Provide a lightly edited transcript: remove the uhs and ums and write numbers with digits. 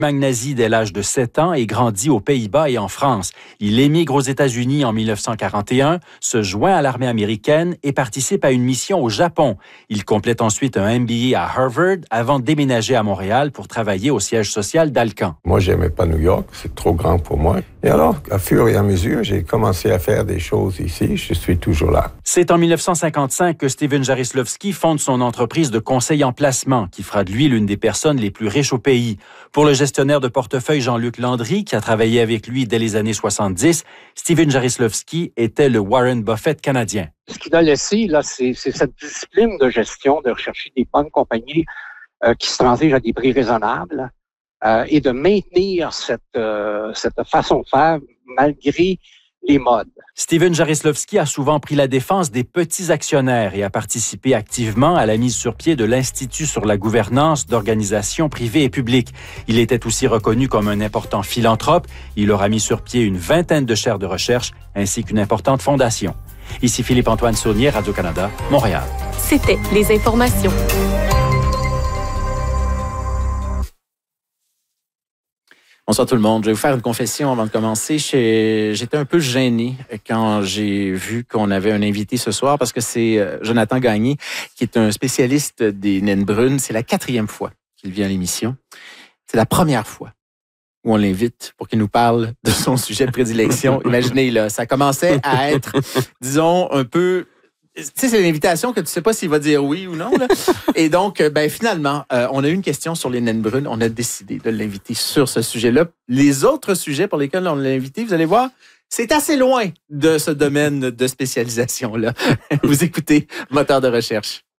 nazi dès l'âge de 7 ans et grandit aux Pays-Bas et en France. Il émigre aux États-Unis en 1941, se joint à l'armée américaine et participe à une mission au Japon. Il complète ensuite un MBA à Harvard avant de déménager à Montréal pour travailler au siège social d'Alcan. Moi, j'aimais pas New York, c'est trop grand pour moi. Et alors, à fur et à mesure, j'ai commencé à faire des choses ici. Je suis toujours là. C'est en 1955 que Steven Jarislowski fonde son entreprise de conseil en placement, qui fera de lui l'une des personnes les plus riches au pays. Pour le gestionnaire de portefeuille Jean-Luc Landry, qui a travaillé avec lui dès les années 70, Steven Jarislowski était le Warren Buffett canadien. Ce qu'il a laissé, là, c'est cette discipline de gestion, de rechercher des bonnes compagnies qui se transigent à des prix raisonnables et de maintenir cette façon de faire malgré les modes. Steven Jarislowski a souvent pris la défense des petits actionnaires et a participé activement à la mise sur pied de l'Institut sur la gouvernance d'organisations privées et publiques. Il était aussi reconnu comme un important philanthrope. Il aura mis sur pied une vingtaine de chaires de recherche ainsi qu'une importante fondation. Ici Philippe-Antoine Saunier, Radio-Canada, Montréal. C'était Les Informations. Bonsoir tout le monde. Je vais vous faire une confession avant de commencer. J'étais un peu gêné quand j'ai vu qu'on avait un invité ce soir parce que c'est Jonathan Gagné, qui est un spécialiste des naines brunes. C'est la 4e fois qu'il vient à l'émission. C'est la première fois où on l'invite pour qu'il nous parle de son sujet de prédilection. Imaginez, là, ça commençait à être, disons, un peu... Tu sais, c'est l'invitation que tu sais pas s'il va dire oui ou non, là. Et donc, finalement, on a eu une question sur les naines brunes. On a décidé de l'inviter sur ce sujet-là. Les autres sujets pour lesquels on l'a invité, vous allez voir, c'est assez loin de ce domaine de spécialisation-là. Vous écoutez Moteur de recherche.